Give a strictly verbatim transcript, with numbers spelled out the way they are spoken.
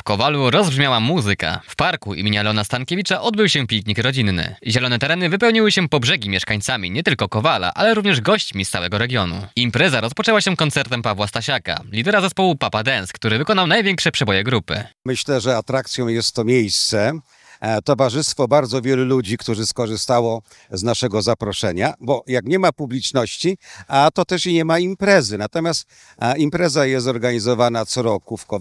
Kowalu rozbrzmiała muzyka. W parku imienia Leona Stankiewicza odbył się piknik rodzinny. Zielone tereny wypełniły się po brzegi mieszkańcami nie tylko Kowala, ale również gośćmi z całego regionu. Impreza rozpoczęła się koncertem Pawła Stasiaka, lidera zespołu Papa Dance, który wykonał największe przeboje grupy. Myślę, że atrakcją jest to miejsce, e, towarzystwo bardzo wielu ludzi, którzy skorzystało z naszego zaproszenia, bo jak nie ma publiczności, a to też i nie ma imprezy. Natomiast a, impreza jest organizowana co roku w Kowalu.